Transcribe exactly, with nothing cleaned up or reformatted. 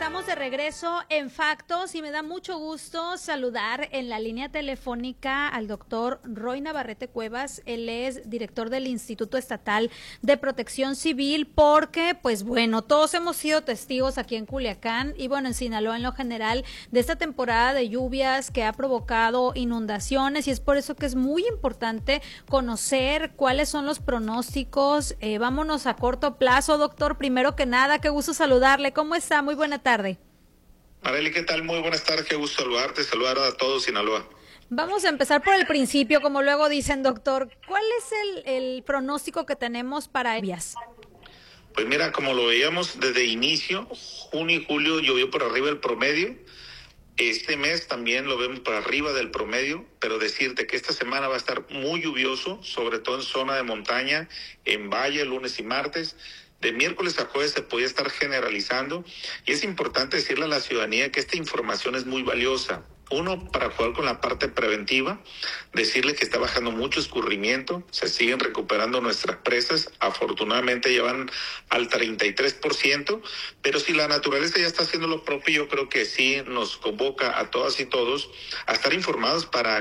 estamos de regreso en Factos y me da mucho gusto saludar en la línea telefónica al doctor Roy Navarrete Cuevas. Él es director del Instituto Estatal de Protección Civil porque, pues bueno, todos hemos sido testigos aquí en Culiacán y bueno, en Sinaloa en lo general de esta temporada de lluvias que ha provocado inundaciones y es por eso que es muy importante conocer cuáles son los pronósticos. Eh, vámonos a corto plazo, doctor. Primero que nada, qué gusto saludarle. ¿Cómo está? Muy buena tarde. Marely, ¿qué tal? Muy buenas tardes, qué gusto saludarte, saludar a todos Sinaloa. Vamos a empezar por el principio, como luego dicen, doctor. ¿Cuál es el, el pronóstico que tenemos para lluvias? Pues mira, como lo veíamos desde inicio, junio y julio llovió por arriba del promedio. Este mes también lo vemos por arriba del promedio, pero decirte que esta semana va a estar muy lluvioso, sobre todo en zona de montaña, en valle, lunes y martes. De miércoles a jueves se podía estar generalizando y es importante decirle a la ciudadanía que esta información es muy valiosa. Uno, para jugar con la parte preventiva, decirle que está bajando mucho escurrimiento, se siguen recuperando nuestras presas, afortunadamente ya van al treinta y tres por ciento, pero si la naturaleza ya está haciendo lo propio, yo creo que sí nos convoca a todas y todos a estar informados para